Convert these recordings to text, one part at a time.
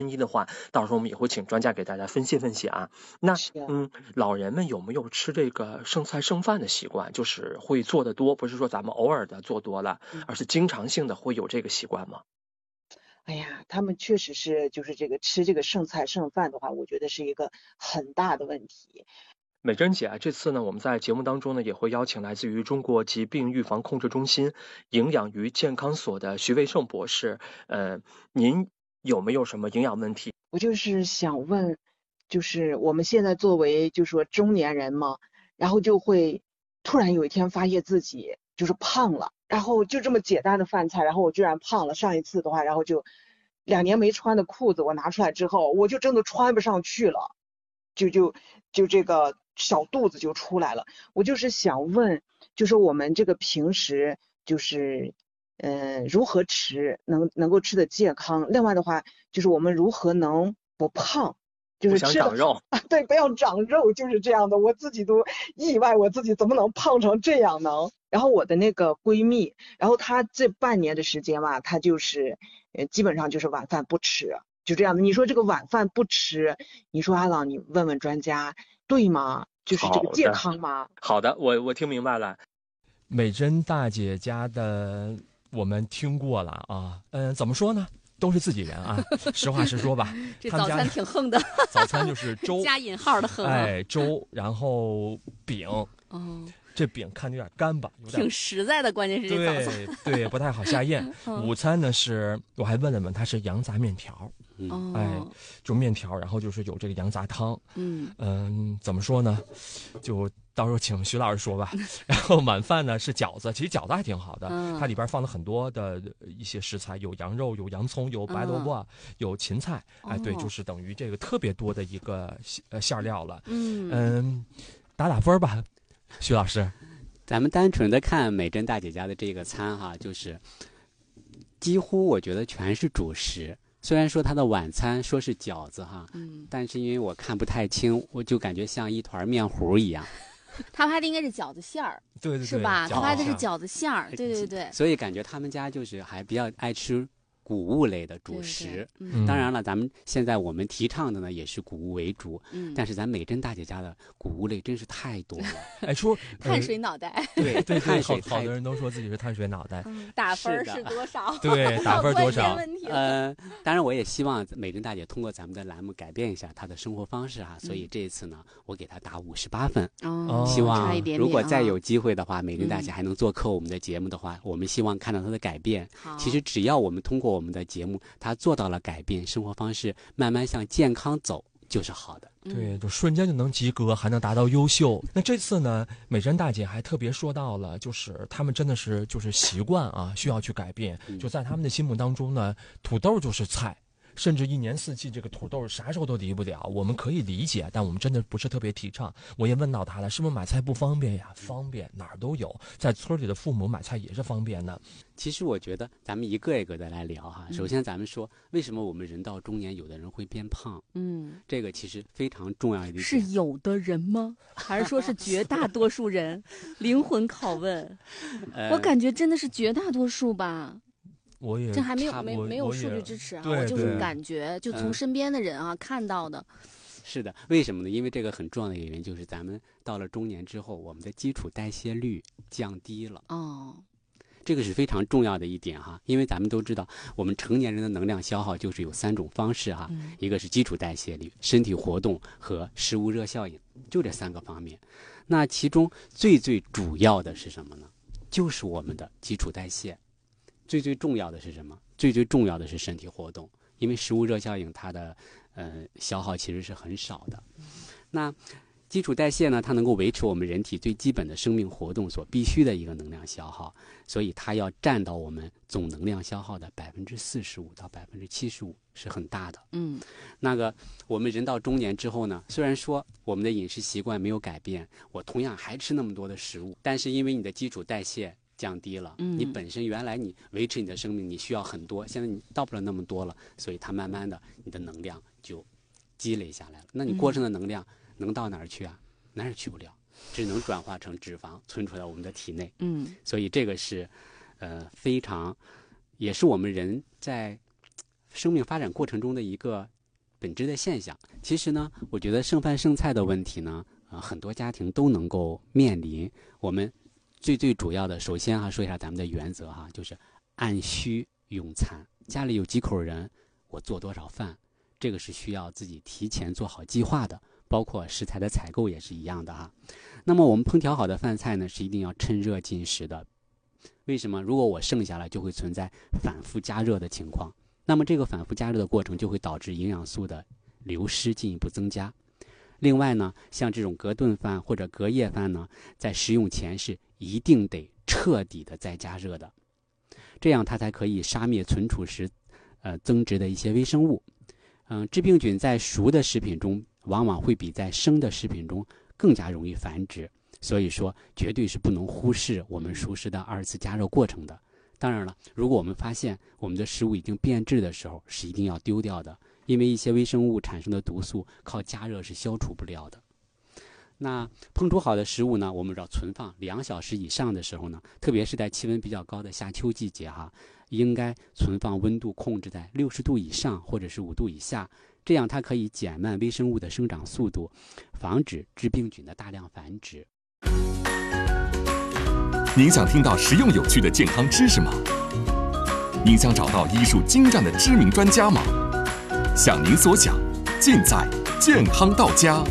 因的话，到时候我们也会请专家给大家分析分析啊。那是啊， 老人们有没有吃这个剩菜剩饭的习惯？就是会做的多，不是说咱们偶尔的做多了，而是经常性的会有这个习惯吗？ 哎呀，他们确实是就是这个吃这个剩菜剩饭的话，我觉得是一个很大的问题。 美珍姐啊，这次呢，我们在节目当中呢，也会邀请来自于中国疾病预防控制中心营养与健康所的徐卫胜博士。您有没有什么营养问题？ 我就是想问，就是我们现在作为就说中年人嘛，然后就会突然有一天发现自己就是胖了，然后就这么简单的饭菜，然后我居然胖了。上一次的话，然后就2年没穿的裤子，我拿出来之后，我就真的穿不上去了，就这个小肚子就出来了。我就是想问，就是我们这个平时就是如何吃能够吃的健康，另外的话就是我们如何能不胖，就不是吃的好想长肉？ 啊，对，不要长肉，就是这样的。我自己都意外，我自己怎么能胖成这样呢？然后我的那个闺蜜，然后她这半年的时间吧，她就是基本上就是晚饭不吃，就这样的。你说这个晚饭不吃，你说阿朗，你问问专家，对吗？就是这个健好的， 康吗？ 好的，我听明白了。 美珍大姐家的我们听过了啊，怎么说呢？都是自己人啊，实话实说吧。 这早餐挺横的， 早餐就是粥， 加引号的横啊。 粥，然后饼。这饼看着有点干吧， 挺实在的，关键是这早餐对，不太好下咽。午餐呢是，我还问了问，它是羊杂面条，就面条，然后就是有这个羊杂汤。怎么说呢？就到时候请徐老师说吧。然后晚饭呢是饺子，其实饺子还挺好的，它里边放了很多的一些食材，有羊肉，有洋葱，有白萝卜，有芹菜。对，就是等于这个特别多的一个馅料了。打分吧。徐老师， 咱们单纯的看美珍大姐家的这个餐哈，就是几乎我觉得全是主食。虽然说她的晚餐说是饺子哈，但是因为我看不太清，我就感觉像一团面糊一样。 他拍的应该是饺子馅儿， 对， 是吧？他拍的是饺子馅儿，对。 所以感觉他们家就是还比较爱吃谷物类的主食。当然了，咱们现在我们提倡的呢也是谷物为主，但是咱美珍大姐家的谷物类真是太多了。 说碳水脑袋， 对，好多人都说自己是碳水脑袋。 打分是多少？ 对，打分多少？ 当然我也希望美珍大姐通过咱们的栏目改变一下她的生活方式哈，所以这一次呢，我给她打58分。希望如果再有机会的话，美珍大姐还能做客我们的节目的话，我们希望看到她的改变。其实只要我们通过我们的节目，她做到了改变生活方式，慢慢向健康走，就是好的。 对，就瞬间就能及格，还能达到优秀。那这次呢，美珍大姐还特别说到了，就是他们真的是就是习惯啊，需要去改变。就在他们的心目当中呢，土豆就是菜。甚至一年四季这个土豆啥时候都离不了，我们可以理解，但我们真的不是特别提倡。我也问到他了，是不是买菜不方便呀？方便，哪儿都有，在村里的父母买菜也是方便的。 其实我觉得咱们一个一个的来聊哈。首先咱们说，为什么我们人到中年有的人会变胖？这个其实非常重要一点。 是有的人吗？还是说是绝大多数人？灵魂拷问。我感觉真的是绝大多数吧。 我也这还没有数据支持啊，我就是感觉，就从身边的人啊看到的。 是的，为什么呢？因为这个很重要的一个原因就是咱们到了中年之后，我们的基础代谢率降低了。这个是非常重要的一点哈，因为咱们都知道，我们成年人的能量消耗就是有3种方式哈，一个是基础代谢率、身体活动和食物热效应，就这3个方面。那其中最主要的是什么呢？就是我们的基础代谢。最重要的是什么？最重要的是身体活动，因为食物热效应它的消耗其实是很少的。那基础代谢呢，它能够维持我们人体最基本的生命活动所必须的一个能量消耗，所以它要占到我们总能量消耗的45%到75%，是很大的。那个我们人到中年之后呢，虽然说我们的饮食习惯没有改变，我同样还吃那么多的食物，但是因为你的基础代谢降低了，你本身原来你维持你的生命你需要很多，现在你到不了那么多了，所以它慢慢的你的能量就积累下来了。那你过剩的能量能到哪儿去啊？哪儿也去不了，只能转化成脂肪存储在我们的体内。所以这个是非常也是我们人在生命发展过程中的一个本质的现象。其实呢，我觉得剩饭剩菜的问题呢，很多家庭都能够面临。我们最主要的，首先说一下咱们的原则就是按需用餐。家里有几口人，我做多少饭，这个是需要自己提前做好计划的，包括食材的采购也是一样的那么我们烹调好的饭菜呢，是一定要趁热进食的。为什么？如果我剩下了，就会存在反复加热的情况。那么这个反复加热的过程就会导致营养素的流失进一步增加。另外呢，像这种隔顿饭或者隔夜饭呢，在食用前是一定得彻底的再加热的，这样它才可以杀灭存储时增殖的一些微生物。致病菌在熟的食品中往往会比在生的食品中更加容易繁殖，所以说绝对是不能忽视我们熟食的2次加热过程的。当然了，如果我们发现我们的食物已经变质的时候，是一定要丢掉的，因为一些微生物产生的毒素靠加热是消除不了的。那烹煮好的食物呢，我们要存放2小时以上的时候呢，特别是在气温比较高的夏秋季节应该存放温度控制在60度以上或者是5度以下，这样它可以减慢微生物的生长速度，防止致病菌的大量繁殖。 您想听到实用有趣的健康知识吗？您想找到医术精湛的知名专家吗？想您所想，尽在健康到家。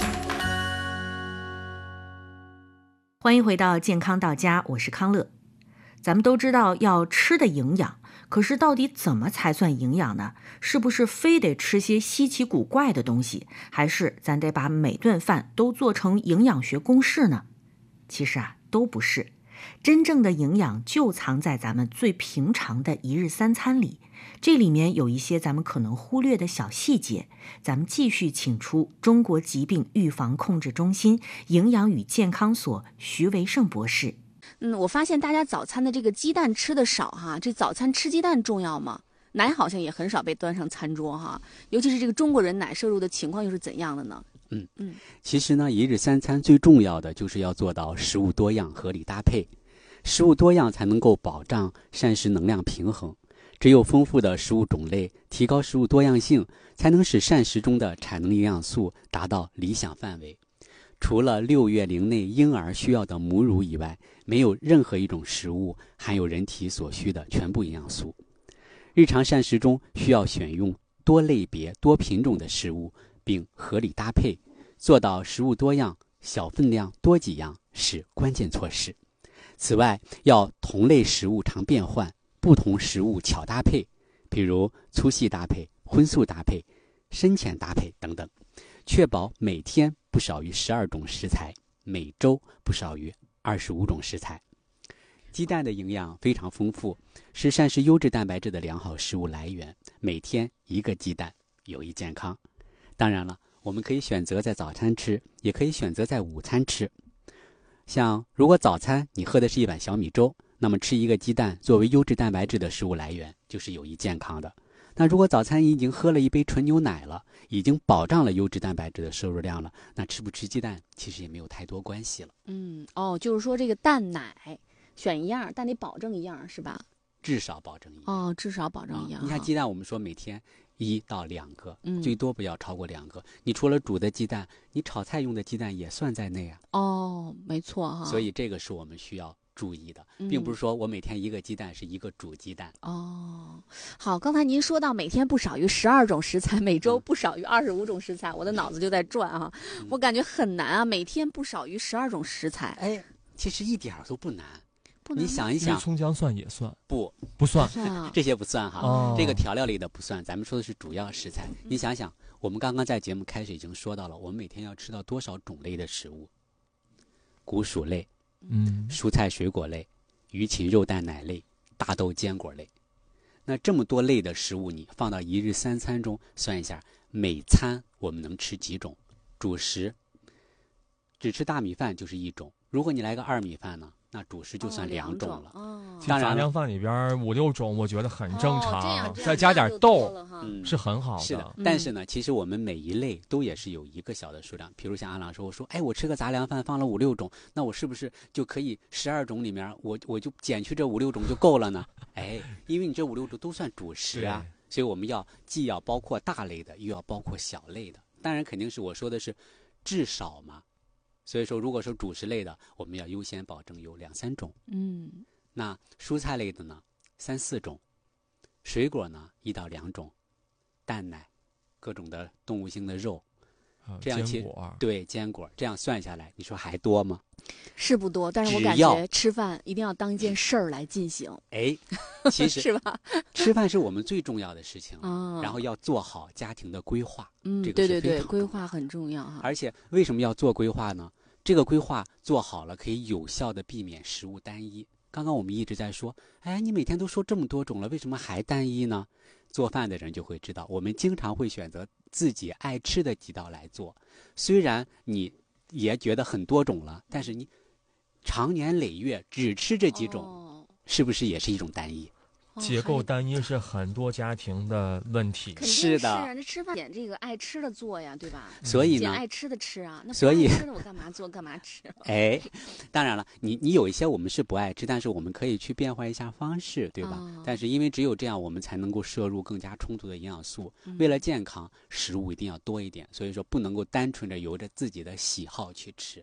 欢迎回到健康到家，我是康乐。咱们都知道要吃的营养，可是到底怎么才算营养呢？是不是非得吃些稀奇古怪的东西，还是咱得把每顿饭都做成营养学公式呢？其实都不是。真正的营养就藏在咱们最平常的一日三餐里，这里面有一些咱们可能忽略的小细节。咱们继续请出中国疾病预防控制中心营养与健康所徐维胜博士。 我发现大家早餐的这个鸡蛋吃的少这早餐吃鸡蛋重要吗？奶好像也很少被端上餐桌尤其是这个中国人奶摄入的情况又是怎样的呢？ 其实呢，一日三餐最重要的就是要做到食物多样合理搭配。食物多样才能够保障膳食能量平衡，只有丰富的食物种类，提高食物多样性，才能使膳食中的产能营养素达到理想范围。除了6月龄内婴儿需要的母乳以外，没有任何一种食物含有人体所需的全部营养素。日常膳食中需要选用多类别多品种的食物，并合理搭配，做到食物多样，小分量多几样是关键措施。此外，要同类食物常变换，不同食物巧搭配，比如粗细搭配、荤素搭配、深浅搭配等等，确保每天不少于12种食材，每周不少于25种食材。鸡蛋的营养非常丰富，是膳食优质蛋白质的良好食物来源，每天1个鸡蛋有益健康。当然了，我们可以选择在早餐吃，也可以选择在午餐吃。像如果早餐你喝的是一碗小米粥，那么吃1个鸡蛋作为优质蛋白质的食物来源就是有益健康的。那如果早餐已经喝了一杯纯牛奶了，已经保障了优质蛋白质的摄入量了，那吃不吃鸡蛋其实也没有太多关系了。 就是说这个蛋奶选一样，但得保证一样是吧？ 至少保证一样。 至少保证一样。 你看鸡蛋，我们说每天1到2个，最多不要超过2个。你除了煮的鸡蛋，你炒菜用的鸡蛋也算在内没错所以这个是我们需要注意的，并不是说我每天1个鸡蛋是1个煮鸡蛋。 好，刚才您说到每天不少于12种食材，每周不少于25种食材，我的脑子就在转我感觉很难每天不少于12种食材。 其实一点都不难。你想一想， 葱姜蒜也算？ 不算这些不算哈。 这个调料里的不算，咱们说的是主要食材。你想想，我们刚刚在节目开始已经说到了，我们每天要吃到多少种类的食物？谷薯类，蔬菜水果类，鱼禽肉蛋奶类，大豆坚果类。那这么多类的食物，你放到一日三餐中算一下，每餐我们能吃几种？主食只吃大米饭就是1种，如果你来个2米饭呢，那主食就算2种了。 当然，杂粮饭里边5、6种，我觉得很正常，再加点豆，是很好的。 是的，但是呢，其实我们每一类都也是有一个小的数量。比如像阿朗说，我说，我吃个杂粮饭放了5、6种，那我是不是就可以12种里面，我就减去这5、6种就够了呢？因为你这5、6种都算主食所以我们既要包括大类的，又要包括小类的。当然肯定是我说的是至少嘛。所以说如果说主食类的，我们要优先保证有2、3种。那蔬菜类的呢3、4种，水果呢1到2种，蛋奶，各种的动物性的肉，这样坚果， 对，坚果，这样算下来，你说还多吗？ 是不多，但是我感觉吃饭一定要当一件事儿来进行。 其实是吧？ 吃饭是我们最重要的事情，然后要做好家庭的规划。这个是非常规划很重要哈。 而且为什么要做规划呢？这个规划做好了，可以有效的避免食物单一。刚刚我们一直在说，你每天都说这么多种了，为什么还单一呢？做饭的人就会知道，我们经常会选择自己爱吃的几道来做。虽然你也觉得很多种了，但是你长年累月只吃这几种，是不是也是一种单一？ 结构单一是很多家庭的问题。 是的， 那吃饭捡这个爱吃的做呀，对吧？ 所以呢， 爱吃的吃啊，那不爱吃的我干嘛做干嘛吃？ 当然了，你有一些我们是不爱吃，但是我们可以去变换一下方式，对吧？但是因为只有这样，我们才能够摄入更加充足的营养素。为了健康，食物一定要多一点，所以说不能够单纯的由着自己的喜好去吃。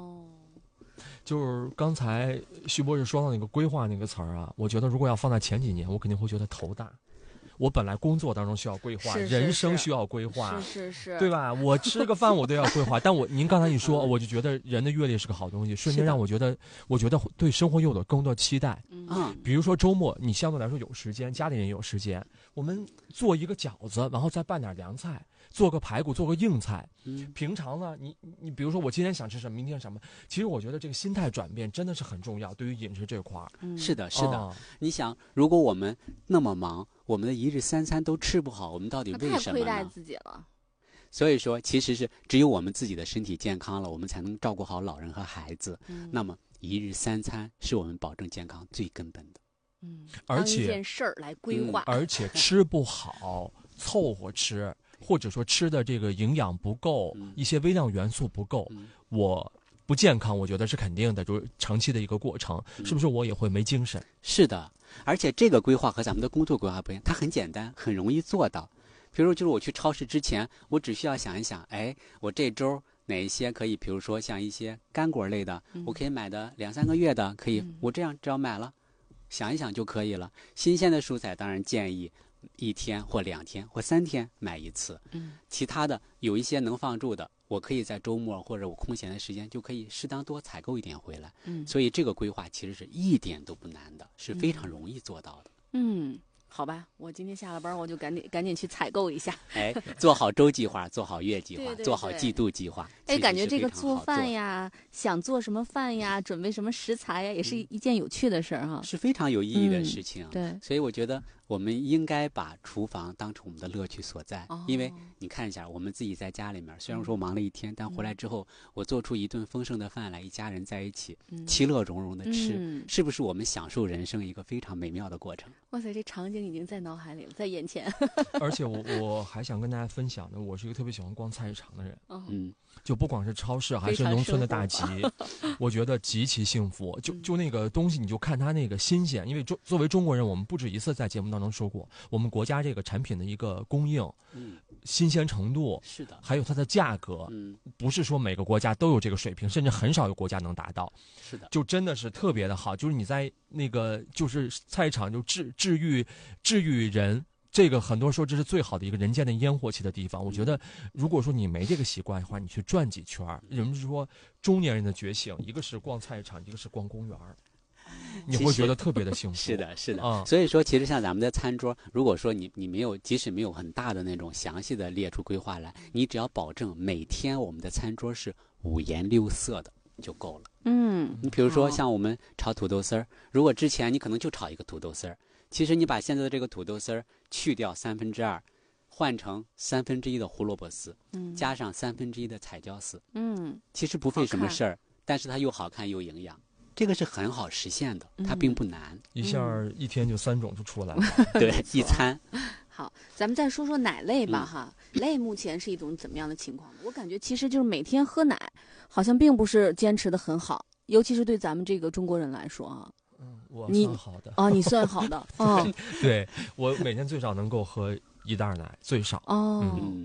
就是刚才徐博士说到那个规划那个词儿啊，我觉得如果要放在前几年，我肯定会觉得头大。我本来工作当中需要规划，人生需要规划， 是， 对吧？我吃个饭我都要规划，但您刚才一说，我就觉得人的阅历是个好东西，瞬间让我觉得对生活又有更多期待。比如说周末你相对来说有时间，家里人有时间，我们做一个饺子，然后再拌点凉菜，做个排骨，做个硬菜。平常呢，你比如说我今天想吃什么，明天什么，其实我觉得这个心态转变真的是很重要，对于饮食这块儿。 是的。你想，如果我们那么忙，我们的1日3餐都吃不好，我们到底为什么呢？太亏待自己了。 所以说，其实是只有我们自己的身体健康了，我们才能照顾好老人和孩子。那么1日3餐是我们保证健康最根本的。 而且当一件事儿来规划。 而且吃不好，凑合吃，或者说吃的这个营养不够，一些微量元素不够，我不健康，我觉得是肯定的，就是长期的一个过程，是不是我也会没精神？ 是的，而且这个规划和咱们的工作规划不一样，它很简单，很容易做到。比如就是我去超市之前，我只需要想一想，我这周哪一些可以，比如说像一些干果类的，我可以买的2、3个月的，可以，我这样只要买了，想一想就可以了。新鲜的蔬菜当然建议1天或2天或3天买一次，其他的有一些能放住的，我可以在周末或者我空闲的时间就可以适当多采购一点回来。所以这个规划其实是一点都不难的，是非常容易做到的。 好吧，我今天下了班我就赶紧去采购一下。 做好周计划，做好月计划，做好季度计划。 感觉这个做饭呀，想做什么饭呀，准备什么食材呀，也是一件有趣的事儿哈， 是非常有意义的事情。 对， 所以我觉得我们应该把厨房当成我们的乐趣所在。因为你看一下，我们自己在家里面，虽然说忙了一天，但回来之后，我做出一顿丰盛的饭来，一家人在一起，其乐融融的吃，是不是我们享受人生一个非常美妙的过程？ 哇塞，这场景已经在脑海里了，在眼前。 而且我还想跟大家分享的，我是一个特别喜欢逛菜市场的人。就不管是超市还是农村的大集，我觉得极其幸福。就那个东西，你就看它那个新鲜。因为作为中国人，我们不止一次在节目当中说过，我们国家这个产品的一个供应，新鲜程度， 是的， 还有它的价格，不是说每个国家都有这个水平，甚至很少有国家能达到。 是的， 就真的是特别的好。就是你在那个就是菜市场就治愈人。这个很多人说这是最好的一个人间的烟火气的地方。我觉得，如果说你没这个习惯的话，你去转几圈，人们是说中年人的觉醒，一个是逛菜市场，一个是逛公园，你会觉得特别的幸福。 是的，是的。所以说，其实像咱们的餐桌，如果说你没有，即使没有很大的那种详细的列出规划来，你只要保证每天我们的餐桌是5颜6色的就够了。你比如说像我们炒土豆丝儿，如果之前你可能就炒一个土豆丝儿。其实你把现在的这个土豆丝儿去掉2/3，换成1/3的胡萝卜丝，加上1/3的彩椒丝，其实不费什么事儿，但是它又好看又营养，这个是很好实现的，它并不难。 一下一天就3种就出来了， 对，一餐。 好，咱们再说说奶类吧哈，类目前是一种怎么样的情况？我感觉其实就是每天喝奶，好像并不是坚持的很好，尤其是对咱们这个中国人来说啊。 我算好的哦，你算好的哦。 对，我每天最少能够喝1袋奶，最少。 哦。